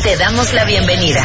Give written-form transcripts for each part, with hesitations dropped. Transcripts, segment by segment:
Te damos la bienvenida.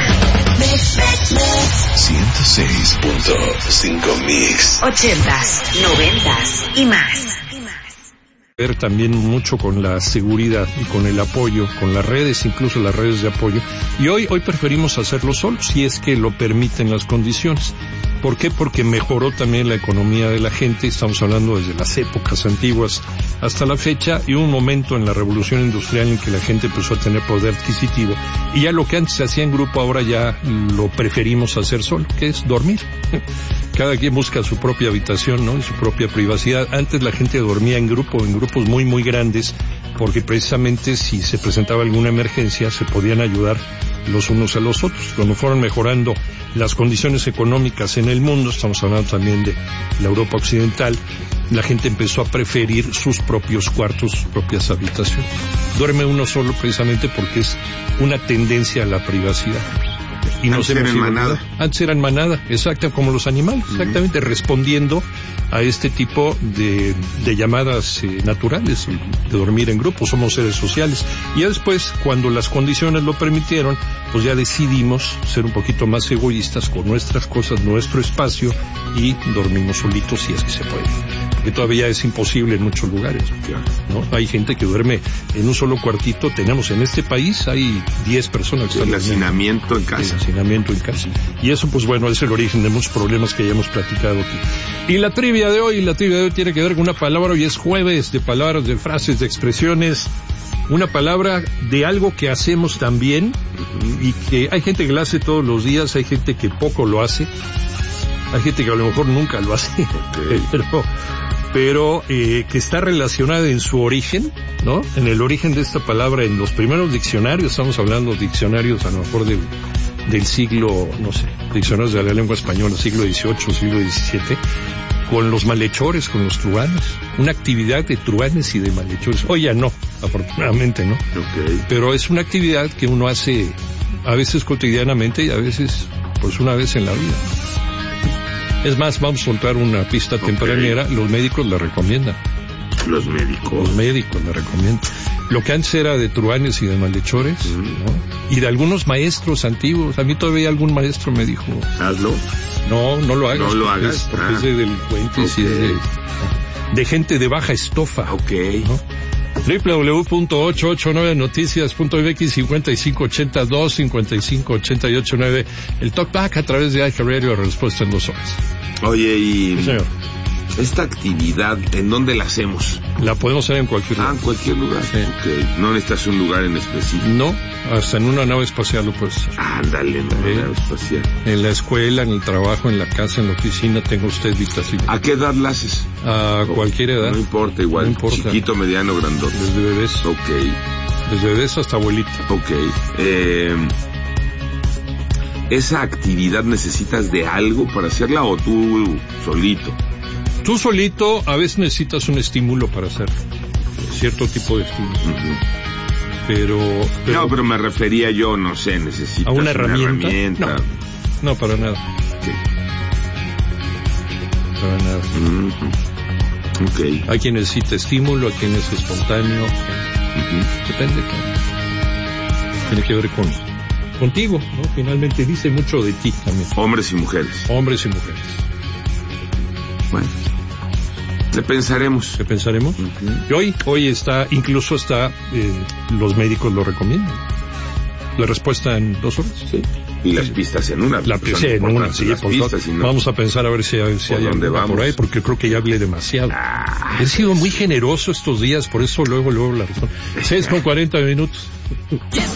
106.5 Mix. 80s, 90s y más. Ver también mucho con la seguridad y con el apoyo, con las redes, incluso las redes de apoyo. Y hoy preferimos hacerlo solos, si es que lo permiten las condiciones. ¿Por qué? Porque mejoró también la economía de la gente. Estamos hablando desde las épocas antiguas hasta la fecha, y un momento en la revolución industrial en que la gente empezó a tener poder adquisitivo, y ya lo que antes se hacía en grupo ahora ya lo preferimos hacer solo, que es dormir. Cada quien busca su propia habitación, ¿no? Y su propia privacidad. Antes la gente dormía en grupos muy, muy grandes, porque precisamente si se presentaba alguna emergencia se podían ayudar los unos a los otros. Cuando fueron mejorando las condiciones económicas en el mundo, estamos hablando también de la Europa occidental, la gente empezó a preferir sus propios cuartos, sus propias habitaciones. Duerme uno solo precisamente porque es una tendencia a la privacidad. Y antes eran en manada. Antes eran manada, exacto, como los animales, exactamente, respondiendo a este tipo de llamadas naturales, de dormir en grupo. Somos seres sociales. Y ya después, cuando las condiciones lo permitieron, pues ya decidimos ser un poquito más egoístas con nuestras cosas, nuestro espacio, y dormimos solitos si es que se puede. Que todavía es imposible en muchos lugares, ¿no? Hay gente que duerme en un solo cuartito. Tenemos en este país, hay 10 personas que están el hacinamiento en casa. El hacinamiento en casa. Y eso, pues bueno, es el origen de muchos problemas que ya hemos platicado aquí. Y la trivia de hoy tiene que ver con una palabra. Hoy es jueves de palabras, de frases, de expresiones. Una palabra de algo que hacemos también, y que hay gente que lo hace todos los días, hay gente que poco lo hace, hay gente que a lo mejor nunca lo hace, pero que está relacionada en su origen, ¿no? En el origen de esta palabra, en los primeros diccionarios. Estamos hablando de diccionarios a lo mejor del siglo, no sé, diccionarios de la lengua española, siglo XVIII, siglo XVII, con los malhechores, con los truhanes. Una actividad de truhanes y de malhechores. Hoy ya no, afortunadamente, ¿no? Okay. Pero es una actividad que uno hace a veces cotidianamente y a veces, pues, una vez en la vida. Es más, vamos a soltar una pista tempranera. Los médicos la recomiendan. Los médicos la recomiendan. Lo que antes era de truhanes y de malhechores, ¿no? Y de algunos maestros antiguos. A mí todavía algún maestro me dijo: hazlo. No lo hagas. No lo hagas. Porque es de delincuentes, y es de gente de baja estofa. Okay. ¿No? www.889noticias.mx 5582-5588-9. El talkback a través de iHeartRadio, respuesta en 2 horas. Oye, y... Sí, señor. Esta actividad, ¿en dónde la hacemos? La podemos hacer en cualquier lugar. En cualquier lugar. Sí. Okay. No necesitas un lugar en específico. No, hasta en una nave espacial lo puedes hacer. Ándale, en una nave espacial. En la escuela, en el trabajo, en la casa, en la oficina, tenga usted habitación. ¿A qué edad la haces? A cualquier edad. No importa, igual. No importa. Chiquito, mediano, grandote. Desde bebés. Ok. Desde bebés hasta abuelita. Ok. ¿Esa actividad necesitas de algo para hacerla o tú solito? Tú solito a veces necesitas un estímulo para hacer cierto tipo de estímulo. Pero no, pero me refería yo, no sé, necesitas ¿a una herramienta? No, para nada. Sí. Para nada. Okay. Hay quien necesita estímulo, hay quien es espontáneo. Depende. Tiene que ver contigo, ¿no? Finalmente dice mucho de ti también. Hombres y mujeres. Hombres y mujeres. Bueno. Le pensaremos. Y hoy está, incluso está, los médicos lo recomiendan. La respuesta en 2 horas. Sí. Y las pistas en una. La pista en una, sí, las pistas, si no, vamos a pensar a ver si hay dónde vamos por ahí, porque creo que ya hablé demasiado. He sido muy generoso estos días, por eso luego la razón. 6:40 minutos.